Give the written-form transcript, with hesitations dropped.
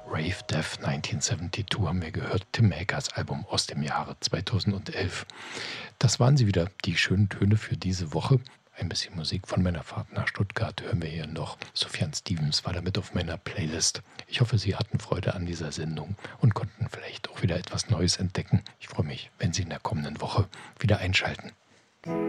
Rave Death 1972 haben wir gehört, Tim Makers Album aus dem Jahre 2011. Das waren sie wieder, die schönen Töne für diese Woche. Ein bisschen Musik von meiner Fahrt nach Stuttgart hören wir hier noch. Sufjan Stevens war damit auf meiner Playlist. Ich hoffe, Sie hatten Freude an dieser Sendung und konnten vielleicht auch wieder etwas Neues entdecken. Ich freue mich, wenn Sie in der kommenden Woche wieder einschalten.